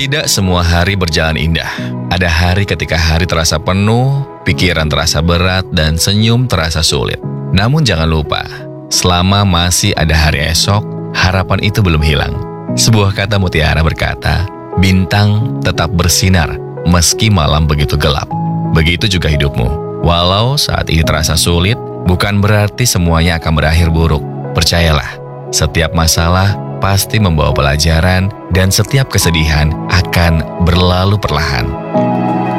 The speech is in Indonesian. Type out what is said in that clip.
Tidak semua hari berjalan indah. Ada hari ketika hari terasa penuh, pikiran terasa berat, dan senyum terasa sulit. Namun jangan lupa, selama masih ada hari esok, harapan itu belum hilang. Sebuah kata mutiara berkata, bintang tetap bersinar meski malam begitu gelap. Begitu juga hidupmu. Walau saat ini terasa sulit, bukan berarti semuanya akan berakhir buruk. Percayalah, setiap masalah pasti membawa pelajaran dan setiap kesedihan akan berlalu perlahan.